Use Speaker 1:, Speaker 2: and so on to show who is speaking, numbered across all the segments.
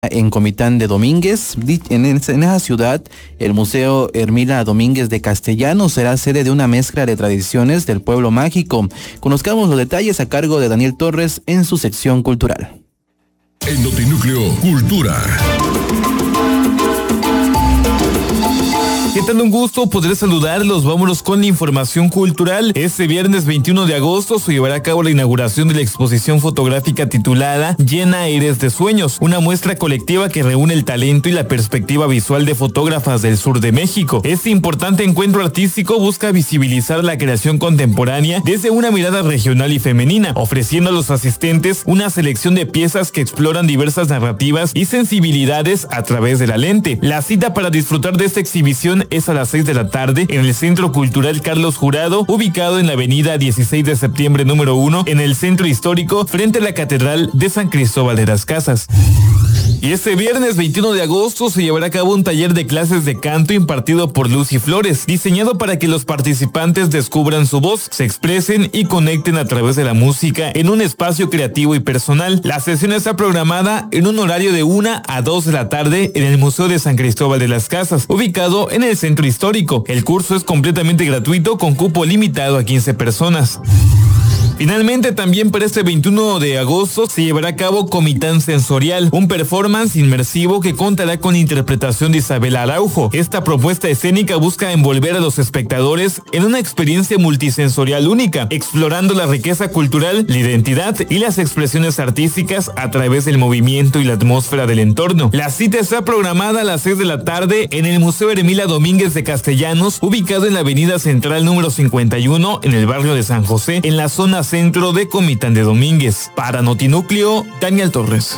Speaker 1: en Comitán de Domínguez. En esa ciudad, el Museo Hermila Domínguez de Castellanos será sede de una mezcla de tradiciones del pueblo mágico. Conozcamos los detalles a cargo de Daniel Torres en su sección cultural.
Speaker 2: En Notinúcleo Cultura.
Speaker 3: ¿Qué tal? Un gusto poder saludarlos. Vámonos con la información cultural. Este viernes 21 de agosto se llevará a cabo la inauguración de la exposición fotográfica titulada Llena Eres de Sueños, una muestra colectiva que reúne el talento y la perspectiva visual de fotógrafas del sur de México. Este importante encuentro artístico busca visibilizar la creación contemporánea desde una mirada regional y femenina, ofreciendo a los asistentes una selección de piezas que exploran diversas narrativas y sensibilidades a través de la lente. La cita para disfrutar de esta exhibición es a las 6 de la tarde en el Centro Cultural Carlos Jurado, ubicado en la avenida 16 de septiembre número 1, en el Centro Histórico, frente a la Catedral de San Cristóbal de las Casas. Y este viernes 21 de agosto se llevará a cabo un taller de clases de canto impartido por Lucy Flores, diseñado para que los participantes descubran su voz, se expresen y conecten a través de la música en un espacio creativo y personal. La sesión está programada en un horario de 1 a 2 de la tarde en el Museo de San Cristóbal de las Casas, ubicado en el Centro Histórico. El curso es completamente gratuito con cupo limitado a 15 personas. Finalmente, también para este 21 de agosto se llevará a cabo Comitán Sensorial, un performance inmersivo que contará con interpretación de Isabela Araujo. Esta propuesta escénica busca envolver a los espectadores en una experiencia multisensorial única, explorando la riqueza cultural, la identidad y las expresiones artísticas a través del movimiento y la atmósfera del entorno. La cita está programada a las 6 de la tarde en el Museo Hermila Domínguez de Castellanos, ubicado en la avenida Central número 51, en el barrio de San José, en la zona centro de Comitán de Domínguez. Para Notinúcleo, Daniel Torres.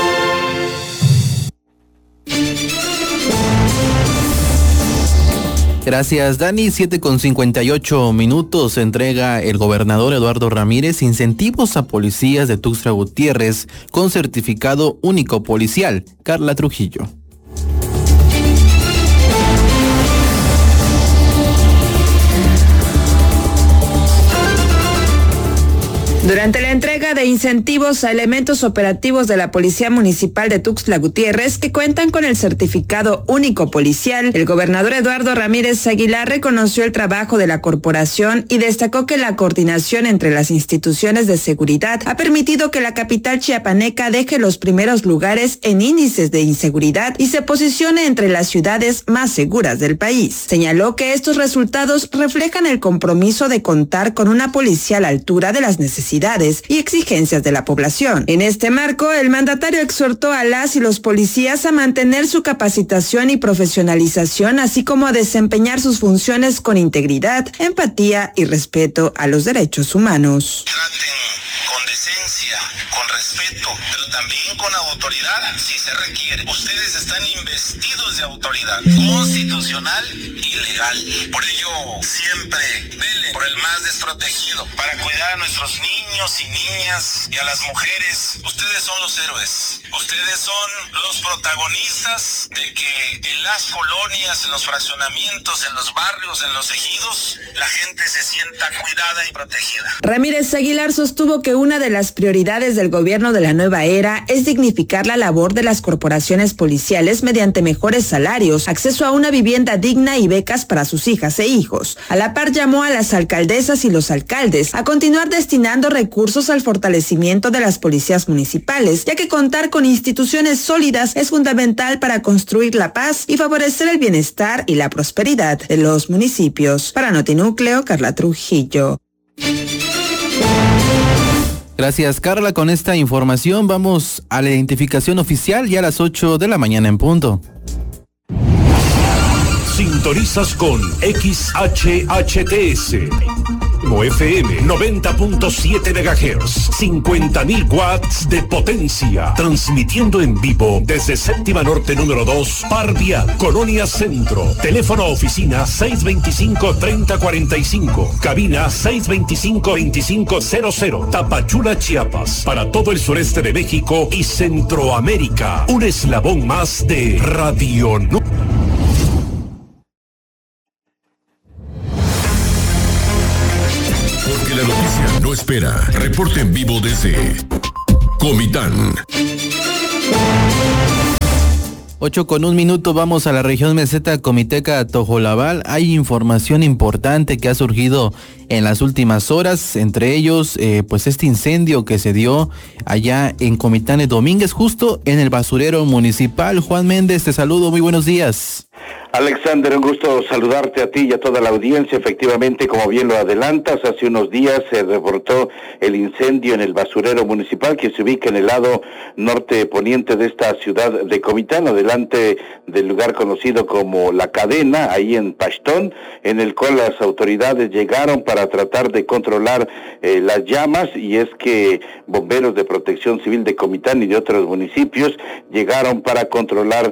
Speaker 1: Gracias, Dani. 7:58 entrega el gobernador Eduardo Ramírez incentivos a policías de Tuxtla Gutiérrez con certificado único policial. Carla Trujillo.
Speaker 4: Durante la entrega de incentivos a elementos operativos de la Policía Municipal de Tuxtla Gutiérrez que cuentan con el certificado único policial, el gobernador Eduardo Ramírez Aguilar reconoció el trabajo de la corporación y destacó que la coordinación entre las instituciones de seguridad ha permitido que la capital chiapaneca deje los primeros lugares en índices de inseguridad y se posicione entre las ciudades más seguras del país. Señaló que estos resultados reflejan el compromiso de contar con una policía a la altura de las necesidades y exigencias de la población. En este marco, el mandatario exhortó a las y los policías a mantener su capacitación y profesionalización, así como a desempeñar sus funciones con integridad, empatía y respeto a los derechos humanos.
Speaker 5: Con decencia, con respeto, pero también con autoridad, si se requiere. Ustedes están investidos de autoridad constitucional y legal. Por ello, siempre velen por el más desprotegido, para cuidar a nuestros niños y niñas y a las mujeres. Ustedes son los héroes. Ustedes son los protagonistas de que en las colonias, en los fraccionamientos, en los barrios, en los ejidos, la gente se sienta cuidada y protegida.
Speaker 4: Ramírez Aguilar sostuvo que una de las prioridades del gobierno de la nueva era es dignificar la labor de las corporaciones policiales mediante mejores salarios, acceso a una vivienda digna y becas para sus hijas e hijos. A la par llamó a las alcaldesas y los alcaldes a continuar destinando recursos al fortalecimiento de las policías municipales, ya que contar con instituciones sólidas es fundamental para construir la paz y favorecer el bienestar y la prosperidad de los municipios. Para Notinúcleo, Carla Trujillo.
Speaker 1: Gracias, Carla. Con esta información vamos a la identificación oficial ya a las 8 de la mañana en punto.
Speaker 2: Sintonizas con XHHTS. FM 90.7 MHz, 50.000 watts de potencia, transmitiendo en vivo desde Séptima Norte número 2, Par Vial, Colonia Centro. Teléfono oficina 625-3045, cabina 625-2500, Tapachula, Chiapas, para todo el sureste de México y Centroamérica. Un eslabón más de Radio Nu. Porque la noticia no espera. Reporte en vivo desde Comitán.
Speaker 1: 8:01, vamos a la región meseta comiteca Tojolabal. Hay información importante que ha surgido en las últimas horas, entre ellos pues este incendio que se dio allá en Comitán de Domínguez, justo en el basurero municipal. Juan Méndez, te saludo, muy buenos días.
Speaker 6: Alexander, un gusto saludarte a ti y a toda la audiencia. Efectivamente, como bien lo adelantas, hace unos días se reportó el incendio en el basurero municipal que se ubica en el lado norte poniente de esta ciudad de Comitán, adelante del lugar conocido como La Cadena, ahí en Pachtón, en el cual las autoridades llegaron para tratar de controlar las llamas, y es que bomberos de Protección Civil de Comitán y de otros municipios llegaron para controlar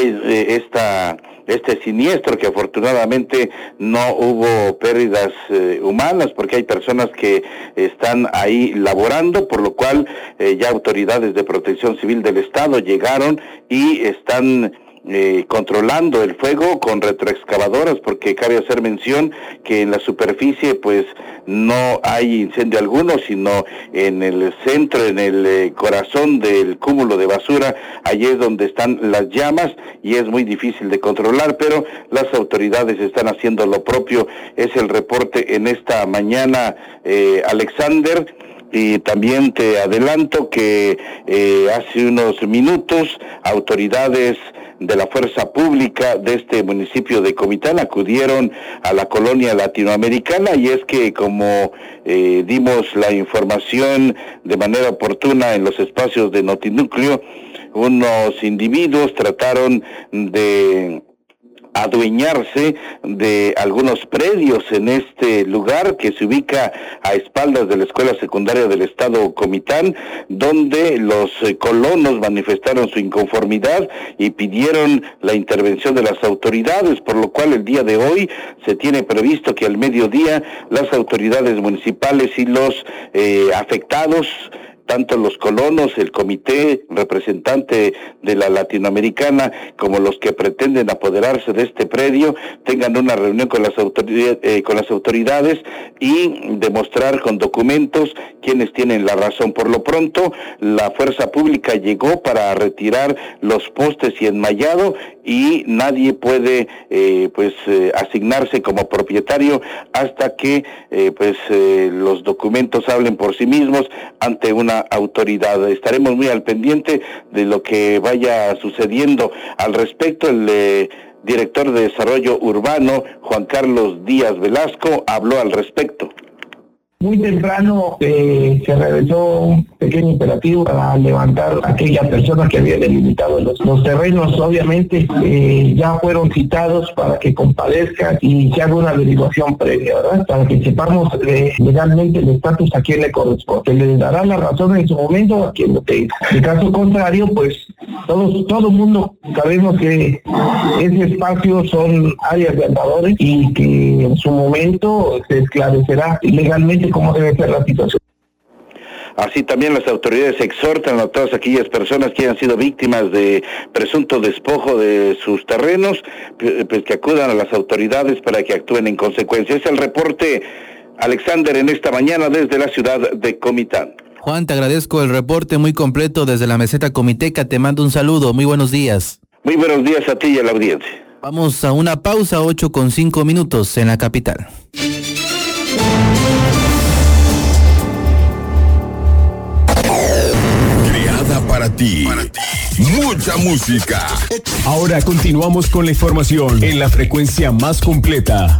Speaker 6: este siniestro, que afortunadamente no hubo pérdidas humanas, porque hay personas que están ahí laborando, por lo cual ya autoridades de Protección Civil del Estado llegaron y están controlando el fuego con retroexcavadoras, porque cabe hacer mención que en la superficie pues no hay incendio alguno, sino en el centro, en el corazón del cúmulo de basura, allí es donde están las llamas y es muy difícil de controlar, pero las autoridades están haciendo lo propio. Es el reporte en esta mañana, Alexander. Y también te adelanto que hace unos minutos autoridades de la Fuerza Pública de este municipio de Comitán acudieron a la colonia latinoamericana, y es que como dimos la información de manera oportuna en los espacios de Notinúcleo, unos individuos trataron de adueñarse de algunos predios en este lugar que se ubica a espaldas de la Escuela Secundaria del Estado Comitán, donde los colonos manifestaron su inconformidad y pidieron la intervención de las autoridades, por lo cual el día de hoy se tiene previsto que al mediodía las autoridades municipales y los afectados, tanto los colonos, el comité representante de la latinoamericana, como los que pretenden apoderarse de este predio, tengan una reunión con las autoridades y demostrar con documentos quiénes tienen la razón. Por lo pronto, la fuerza pública llegó para retirar los postes y enmayado, y nadie puede asignarse como propietario hasta que los documentos hablen por sí mismos ante una autoridad. Estaremos muy al pendiente de lo que vaya sucediendo. Al respecto, el director de Desarrollo Urbano, Juan Carlos Díaz Velasco, habló al respecto.
Speaker 7: Muy temprano se realizó un pequeño operativo para levantar a aquellas personas que habían delimitado los terrenos. Obviamente ya fueron citados para que comparezcan y se haga una averiguación previa, ¿verdad? Para que sepamos legalmente el estatus a quien le corresponde. Se le dará la razón en su momento a quien lo tenga. En caso contrario, pues todo mundo sabemos que ese espacio son áreas de andadores y que en su momento se esclarecerá legalmente cómo debe ser la situación.
Speaker 6: Así también las autoridades exhortan a todas aquellas personas que hayan sido víctimas de presunto despojo de sus terrenos, pues que acudan a las autoridades para que actúen en consecuencia. Es el reporte, Alexander, en esta mañana desde la ciudad de Comitán.
Speaker 1: Juan, te agradezco el reporte muy completo desde la meseta comiteca. Te mando un saludo. Muy buenos días.
Speaker 6: Muy buenos días a ti y a la audiencia.
Speaker 1: Vamos a una pausa, 8:05 en la capital.
Speaker 2: Para ti. Mucha música.
Speaker 8: Ahora continuamos con la información en la frecuencia más completa.